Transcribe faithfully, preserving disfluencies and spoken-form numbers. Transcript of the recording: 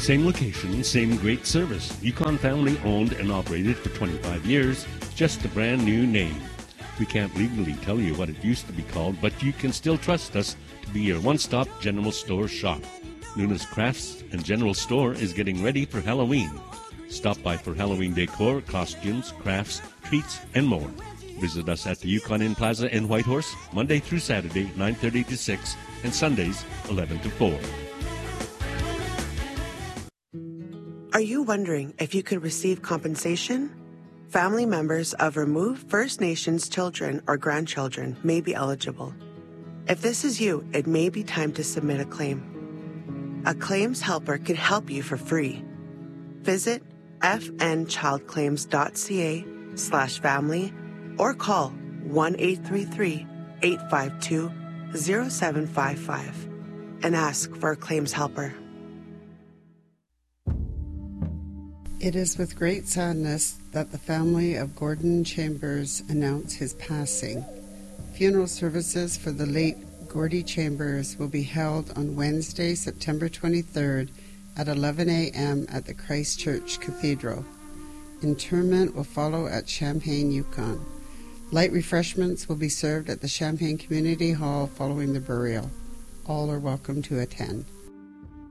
Same location, same great service. Yukon family owned and operated for twenty-five years, just a brand new name. We can't legally tell you what it used to be called, but you can still trust us to be your one-stop general store shop. Nuna's Crafts and General Store is getting ready for Halloween. Stop by for Halloween decor, costumes, crafts, treats, and more. Visit us at the Yukon Inn Plaza in Whitehorse, Monday through Saturday, nine thirty to six, and Sundays, eleven to four. Are you wondering if you could receive compensation? Family members of removed First Nations children or grandchildren may be eligible. If this is you, it may be time to submit a claim. A claims helper can help you for free. Visit fnchildclaims.ca slash family or call one eight three three, eight five two, zero seven five five and ask for a claims helper. It is with great sadness that the family of Gordon Chambers announce his passing. Funeral services for the late Gordy Chambers will be held on Wednesday, September twenty-third at eleven a.m. at the Christ Church Cathedral. Interment will follow at Champaign, Yukon. Light refreshments will be served at the Champaign Community Hall following the burial. All are welcome to attend.